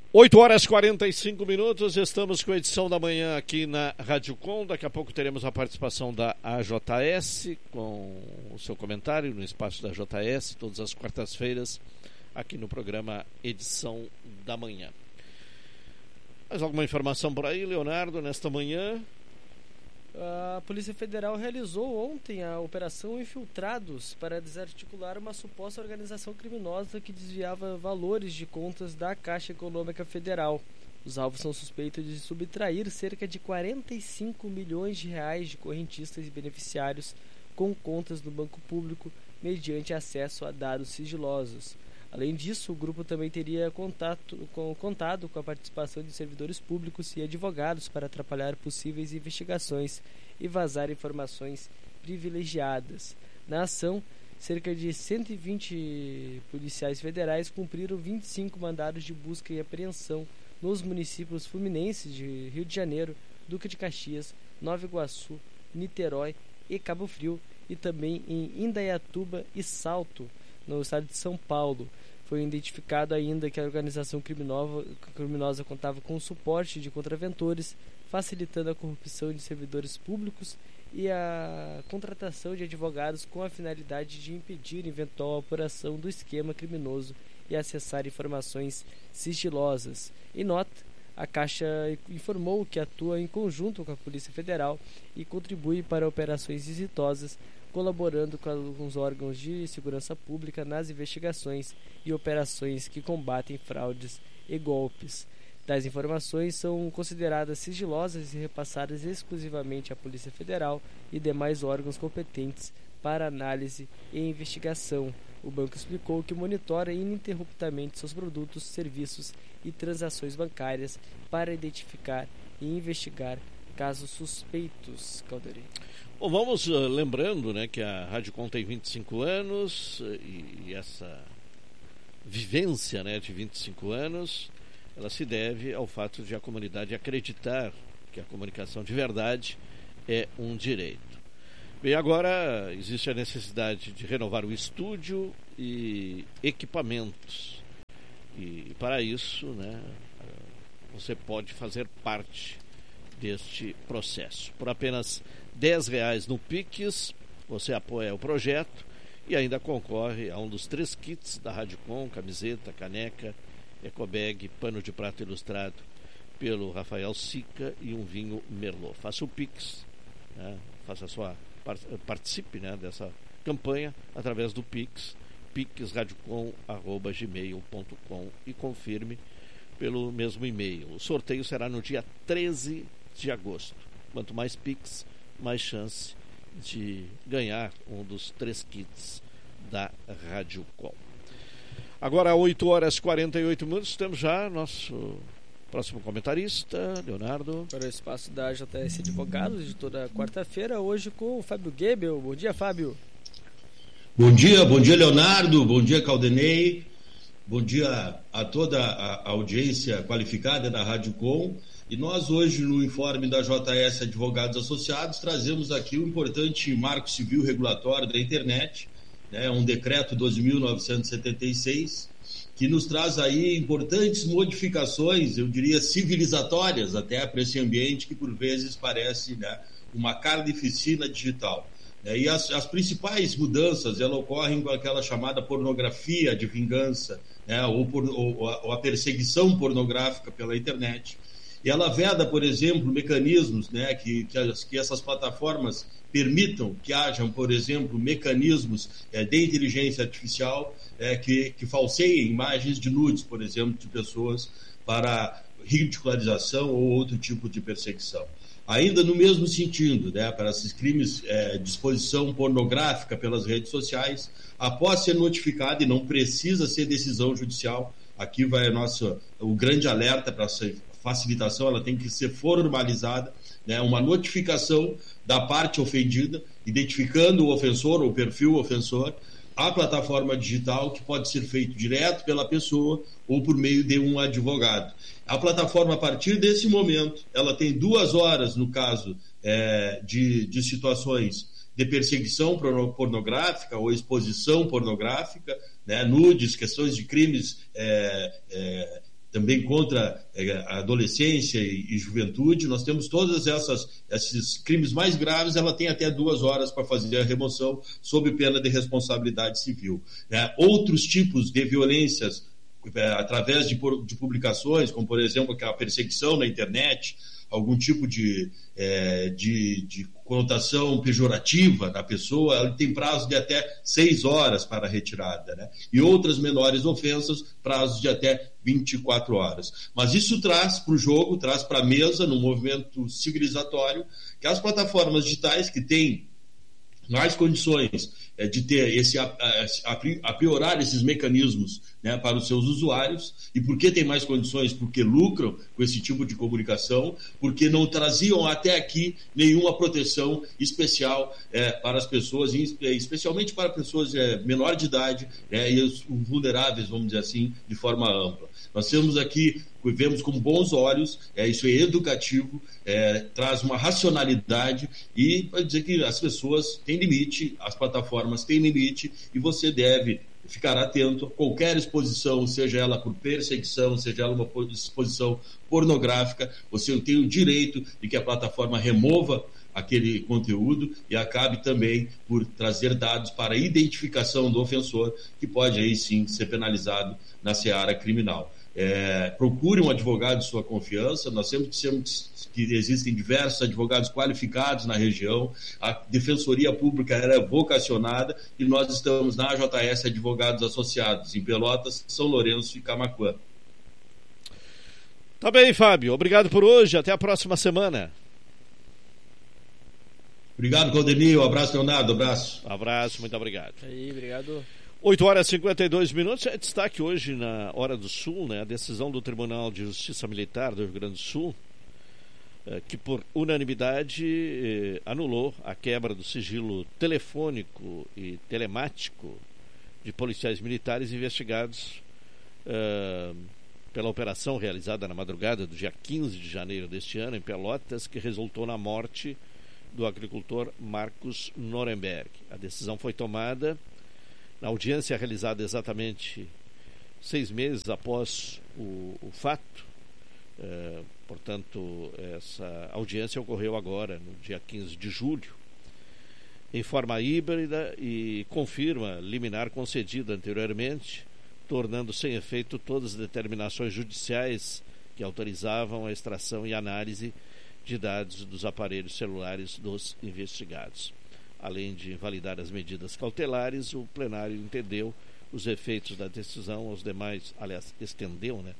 8h45, estamos com a edição da manhã aqui na Rádio Com. Daqui a pouco teremos a participação da AJS com o seu comentário no espaço da AJS, todas as quartas-feiras, aqui no programa Edição da Manhã. Mais alguma informação por aí, Leonardo, nesta manhã? A Polícia Federal realizou ontem a Operação Infiltrados para desarticular uma suposta organização criminosa que desviava valores de contas da Caixa Econômica Federal. Os alvos são suspeitos de subtrair cerca de 45 milhões de reais de correntistas e beneficiários com contas no banco público mediante acesso a dados sigilosos. Além disso, o grupo também teria contado com a participação de servidores públicos e advogados para atrapalhar possíveis investigações e vazar informações privilegiadas. Na ação, cerca de 120 policiais federais cumpriram 25 mandados de busca e apreensão nos municípios fluminenses de Rio de Janeiro, Duque de Caxias, Nova Iguaçu, Niterói e Cabo Frio, e também em Indaiatuba e Salto, no estado de São Paulo. Foi identificado ainda que a organização criminosa contava com o suporte de contraventores, facilitando a corrupção de servidores públicos e a contratação de advogados com a finalidade de impedir eventual apuração do esquema criminoso e acessar informações sigilosas. Em nota, a Caixa informou que atua em conjunto com a Polícia Federal e contribui para operações exitosas, colaborando com os órgãos de segurança pública nas investigações e operações que combatem fraudes e golpes. Tais informações são consideradas sigilosas e repassadas exclusivamente à Polícia Federal e demais órgãos competentes para análise e investigação. O banco explicou que monitora ininterruptamente seus produtos, serviços e transações bancárias para identificar e investigar casos suspeitos. Calderei. Bom, vamos lembrando, né, que a Rádio Com tem 25 anos e essa vivência, né, de 25 anos, ela se deve ao fato de a comunidade acreditar que a comunicação de verdade é um direito. Bem, agora existe a necessidade de renovar o estúdio e equipamentos. E para isso, né, você pode fazer parte deste processo. Por apenas R$10 no Pix, você apoia o projeto e ainda concorre a um dos 3 kits da Rádio Com: camiseta, caneca, ecobag, pano de prato ilustrado pelo Rafael Sica e um vinho Merlot. Faça o Pix, né? Participe, né, dessa campanha através do Pix, pixradiocom@gmail.com, e confirme pelo mesmo e-mail. O sorteio será no dia 13 de agosto. Quanto mais Pix, mais chance de ganhar um dos 3 kits da Rádio Com. Agora, 8h48, temos já nosso próximo comentarista, Leonardo. Para o espaço da JS Advogados, de toda quarta-feira, hoje com o Fábio Gebel. Bom dia, Fábio. Bom dia Leonardo, bom dia Caldenei, bom dia a toda a audiência qualificada da Rádio Com. E nós hoje, no informe da JS Advogados Associados, trazemos aqui o importante marco civil regulatório da internet, né, um decreto 12.976, que nos traz aí importantes modificações, eu diria civilizatórias até para esse ambiente que por vezes parece, né, uma carnificina digital. E as principais mudanças, elas ocorrem com aquela chamada pornografia de vingança, né, ou a perseguição pornográfica pela internet. E ela veda, por exemplo, mecanismos, né, que essas plataformas permitam que hajam, por exemplo, mecanismos de inteligência artificial que falseiem imagens de nudes, por exemplo, de pessoas para ridicularização ou outro tipo de perseguição. Ainda no mesmo sentido, né, para esses crimes de exposição pornográfica pelas redes sociais, após ser notificado, e não precisa ser decisão judicial, aqui vai o grande alerta para essa facilitação, ela tem que ser formalizada, né, uma notificação da parte ofendida, identificando o ofensor ou o perfil ofensor, a plataforma digital, que pode ser feito direto pela pessoa ou por meio de um advogado. A plataforma, a partir desse momento, ela tem 2 horas, no caso de situações de perseguição pornográfica ou exposição pornográfica, né, nudes, questões de crimes também contra a adolescência e juventude. Nós temos todos esses crimes mais graves, ela tem até 2 horas para fazer a remoção sob pena de responsabilidade civil. Outros tipos de violências, através de publicações, como por exemplo a perseguição na internet, algum tipo de conotação pejorativa da pessoa, ela tem prazo de até 6 horas para a retirada, né? E outras menores ofensas, prazos de até 24 horas. Mas isso traz para o jogo, traz para a mesa, no movimento civilizatório, que as plataformas digitais que têm mais condições de ter apriorar esses mecanismos, né, para os seus usuários. E por que tem mais condições? Porque lucram com esse tipo de comunicação, porque não traziam até aqui nenhuma proteção especial para as pessoas, especialmente para pessoas menor de idade, e os vulneráveis, vamos dizer assim, de forma ampla. Nós temos aqui, vemos com bons olhos, isso é educativo, traz uma racionalidade e vai dizer que as pessoas têm limite, as plataformas têm limite e você deve ficar atento a qualquer exposição, seja ela por perseguição, seja ela uma exposição pornográfica. Você tem o direito de que a plataforma remova aquele conteúdo e acabe também por trazer dados para a identificação do ofensor, que pode aí sim ser penalizado na seara criminal. Procure um advogado de sua confiança. Nós sempre dissemos que existem diversos advogados qualificados na região, a Defensoria Pública era vocacionada e nós estamos na AJS Advogados Associados, em Pelotas, São Lourenço e Camaquã. Tá bem, Fábio, obrigado por hoje, até a próxima semana. Obrigado, Claudemir, um abraço, Leonardo, abraço, muito obrigado. Aí, obrigado. 8 horas e 52 minutos, destaque hoje na Hora do Sul, né, a decisão do Tribunal de Justiça Militar do Rio Grande do Sul, que por unanimidade anulou a quebra do sigilo telefônico e telemático de policiais militares investigados pela operação realizada na madrugada do dia 15 de janeiro deste ano em Pelotas, que resultou na morte do agricultor Marcos Nuremberg. A decisão foi tomada na audiência realizada exatamente 6 meses após o fato. Portanto, essa audiência ocorreu agora, no dia 15 de julho, em forma híbrida e confirma liminar concedida anteriormente, tornando sem efeito todas as determinações judiciais que autorizavam a extração e análise de dados dos aparelhos celulares dos investigados. Além de invalidar as medidas cautelares, o plenário entendeu os efeitos da decisão aos demais, aliás, estendeu, né,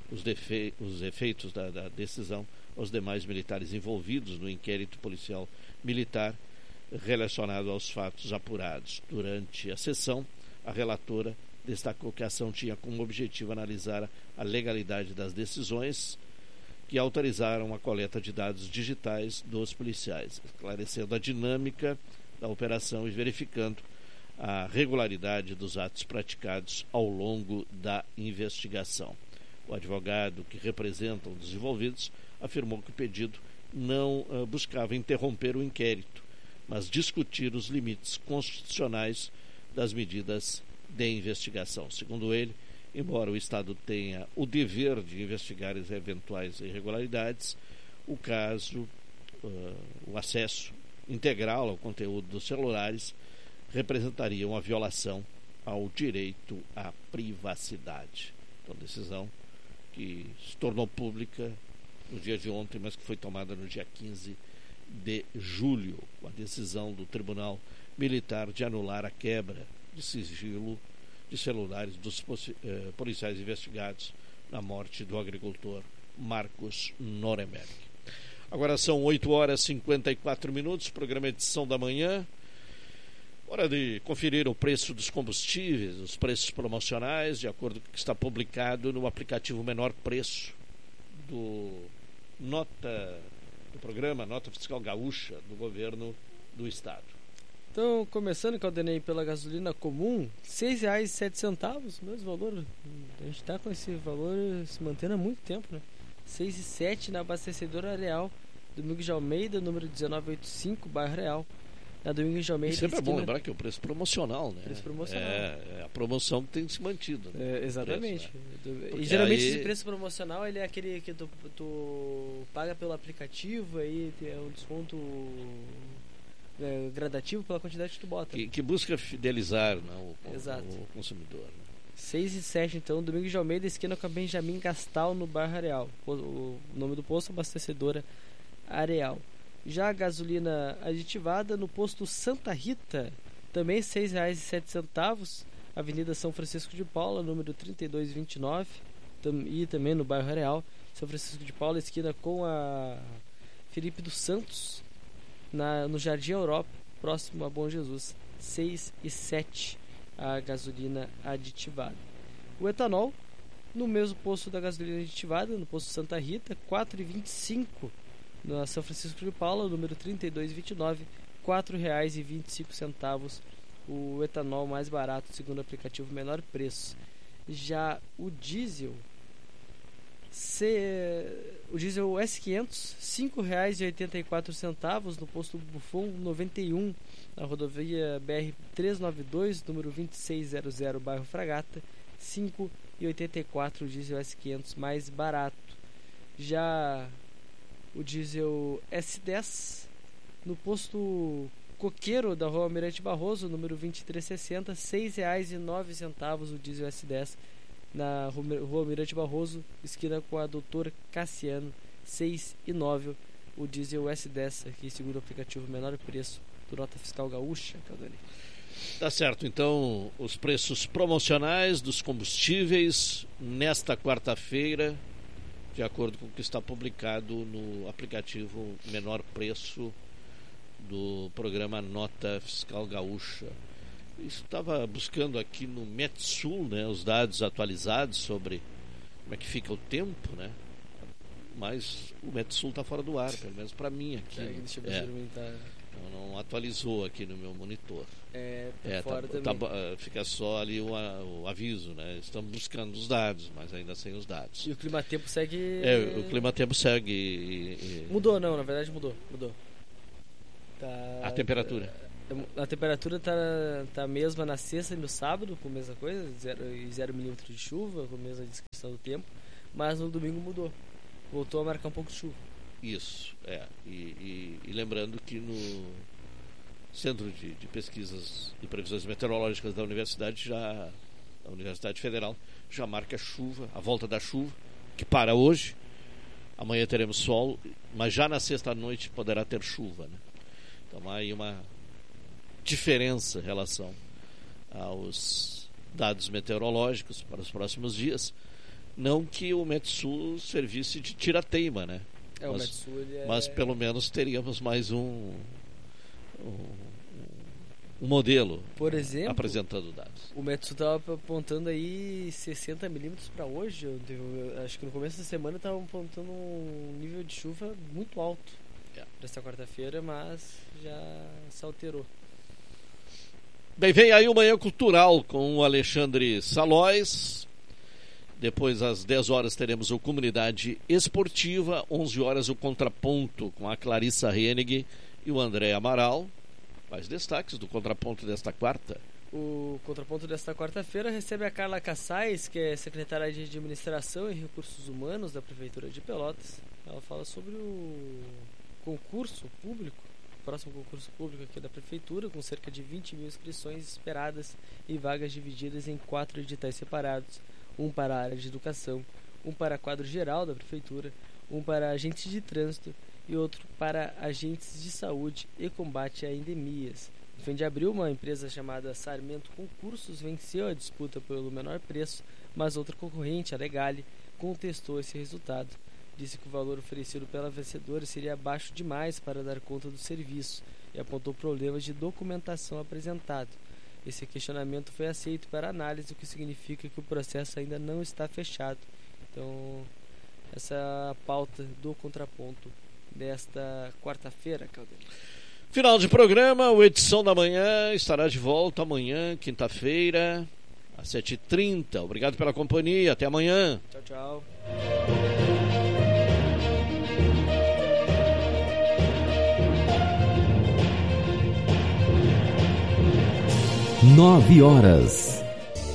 os efeitos da decisão aos demais militares envolvidos no inquérito policial militar relacionado aos fatos apurados. Durante a sessão, a relatora destacou que a ação tinha como objetivo analisar a legalidade das decisões que autorizaram a coleta de dados digitais dos policiais, esclarecendo a dinâmica da operação e verificando a regularidade dos atos praticados ao longo da investigação. O advogado que representa um dos envolvidos afirmou que o pedido não buscava interromper o inquérito, mas discutir os limites constitucionais das medidas de investigação. Segundo ele, embora o Estado tenha o dever de investigar as eventuais irregularidades, o caso, o acesso integral ao conteúdo dos celulares representaria uma violação ao direito à privacidade. Então, decisão que se tornou pública no dia de ontem, mas que foi tomada no dia 15 de julho, com a decisão do Tribunal Militar de anular a quebra de sigilo de celulares dos policiais investigados na morte do agricultor Marcos Nuremberg. Agora são 8 horas e 54 minutos, programa Edição da Manhã. Hora de conferir o preço dos combustíveis, os preços promocionais, de acordo com o que está publicado no aplicativo Menor Preço do programa Nota Fiscal Gaúcha do Governo do Estado. Então, começando, Caldenei, pela gasolina comum, R$ 6,07, mesmo valor. A gente está com esse valor se mantendo há muito tempo, né? 6,07 na abastecedora Real, Domingo de Almeida, número 1985, bairro Real. Na Domingos de Almeida. E sempre é bom lembrar que é o preço promocional, né? Preço promocional. É a promoção que tem se mantido. Né? Exatamente. Preço, né? E geralmente esse preço promocional ele é aquele que tu paga pelo aplicativo, aí é um desconto gradativo pela quantidade que tu bota. Que busca fidelizar, né, o consumidor. Né? 6 e 7, então, Domingos de Almeida, esquina com a Benjamin Gastal, no bairro Areal. O nome do posto, abastecedora Areal. Já a gasolina aditivada no posto Santa Rita, também R$ 6,07, Avenida São Francisco de Paula, número 3229, e também no bairro Areal. São Francisco de Paula, esquina com a Felipe dos Santos, no Jardim Europa, próximo a Bom Jesus. 6 e 7 a gasolina aditivada. O etanol, no mesmo posto da gasolina aditivada, no posto Santa Rita, 4,25 na São Francisco de Paula, número 3229, R$ 4,25 o etanol mais barato, segundo o aplicativo menor preço. Já o diesel S500, R$ 5,84 no posto Buffon 91, na rodovia BR-392, número 2600, bairro Fragata, R$ 5,84 o diesel S500 mais barato. Já o diesel S10 no posto Coqueiro da Rua Almirante Barroso, número 2360, R$ 6,09 o diesel S10 na Rua Almirante Barroso, esquina com a Doutor Cassiano, 6,09 o diesel S10 aqui, segundo o aplicativo menor preço do Nota Fiscal Gaúcha, Caldani. Tá certo, então os preços promocionais dos combustíveis nesta quarta-feira, de acordo com o que está publicado no aplicativo menor preço do programa Nota Fiscal Gaúcha. Estava buscando aqui no Metsul, né, os dados atualizados sobre como é que fica o tempo, né? Mas o Metsul está fora do ar, pelo menos para mim aqui. Não atualizou aqui no meu monitor. Fora também. Fica só ali o aviso, né? Estamos buscando os dados, mas ainda sem os dados. E o clima-tempo segue... o clima-tempo segue... Mudou, não, na verdade mudou. A temperatura? A temperatura tá a mesma na sexta e no sábado, com a mesma coisa, 0 milímetros de chuva, com a mesma descrição do tempo, mas no domingo mudou. Voltou a marcar um pouco de chuva. Isso, e lembrando que no Centro de Pesquisas e Previsões Meteorológicas da Universidade Federal, já marca chuva, a volta da chuva, que para hoje. Amanhã teremos sol, mas já na sexta-noite poderá ter chuva, né? Então há aí uma diferença em relação aos dados meteorológicos para os próximos dias. Não que o Metsul servisse de tira-teima, né? Mas pelo menos teríamos mais um modelo, por exemplo, apresentando dados. O Metsul estava apontando aí 60 milímetros para hoje. Eu acho que no começo da semana estava apontando um nível de chuva muito alto para esta quarta-feira, mas já se alterou. Bem, vem aí o Manhã Cultural com o Alexandre Salóis. Depois, às 10 horas, teremos o Comunidade Esportiva. 11 horas, o Contraponto com a Clarissa Hennig e o André Amaral. Quais destaques do Contraponto desta quarta? O Contraponto desta quarta-feira recebe a Carla Cassais, que é secretária de Administração e Recursos Humanos da Prefeitura de Pelotas. Ela fala sobre o concurso público, o próximo concurso público aqui da Prefeitura, com cerca de 20 mil inscrições esperadas e vagas divididas em 4 editais separados. Um para a área de educação, um para quadro geral da Prefeitura, um para agentes de trânsito e outro para agentes de saúde e combate a endemias. No fim de abril, uma empresa chamada Sarmento Concursos venceu a disputa pelo menor preço, mas outra concorrente, a Legale, contestou esse resultado. Disse que o valor oferecido pela vencedora seria baixo demais para dar conta do serviço e apontou problemas de documentação apresentado. Esse questionamento foi aceito para análise, o que significa que o processo ainda não está fechado. Então, essa é a pauta do Contraponto desta quarta-feira, Caldeira. Final de programa, o Edição da Manhã estará de volta amanhã, quinta-feira, às 7h30. Obrigado pela companhia, até amanhã. Tchau, tchau. 9h.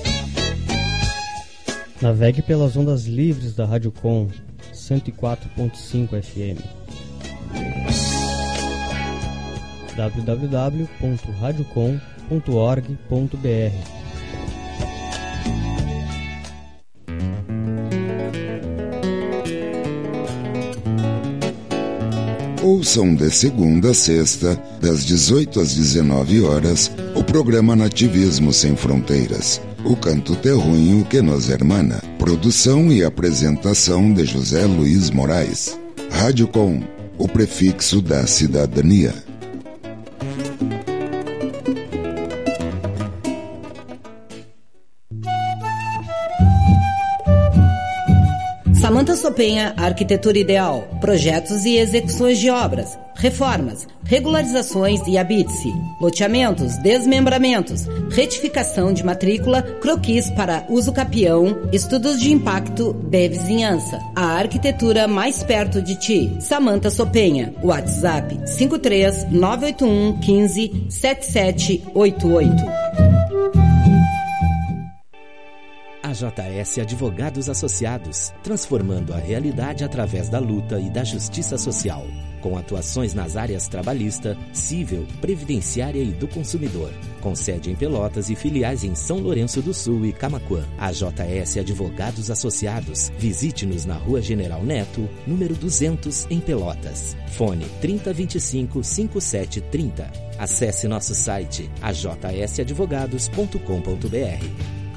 Navegue pelas ondas livres da Rádio Com 104.5 FM. www.radiocom.org.br. Ouçam de segunda a sexta, das 18 às 19 horas, o programa Nativismo Sem Fronteiras, o canto terruinho que nos hermana. Produção e apresentação de José Luiz Moraes. Rádio Com, o prefixo da cidadania. Samanta Sopenha, Arquitetura Ideal, projetos e execuções de obras, reformas, regularizações e habite-se, loteamentos, desmembramentos, retificação de matrícula, croquis para uso capião, estudos de impacto de vizinhança. A arquitetura mais perto de ti. Samanta Sopenha, WhatsApp 53-981 15 7788. AJS Advogados Associados, transformando a realidade através da luta e da justiça social, com atuações nas áreas trabalhista, civil, previdenciária e do consumidor, com sede em Pelotas e filiais em São Lourenço do Sul e Camaquã. AJS Advogados Associados, visite-nos na Rua General Neto, número 200, em Pelotas. Fone 3025-5730. Acesse nosso site ajsadvogados.com.br.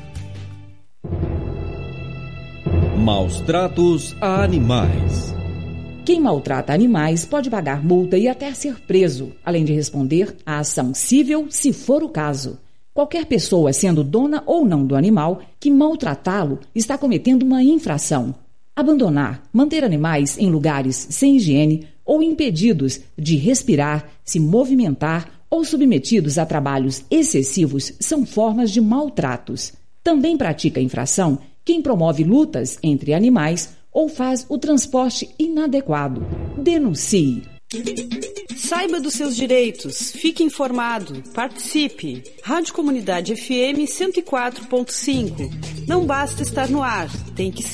Maus tratos a animais. Quem maltrata animais pode pagar multa e até ser preso, além de responder à ação civil se for o caso. Qualquer pessoa, sendo dona ou não do animal, que maltratá-lo está cometendo uma infração. Abandonar, manter animais em lugares sem higiene ou impedidos de respirar, se movimentar ou submetidos a trabalhos excessivos são formas de maltratos. Também pratica infração quem promove lutas entre animais ou faz o transporte inadequado. Denuncie. Saiba dos seus direitos, fique informado, participe. Rádio Comunidade FM 104.5. Não basta estar no ar, tem que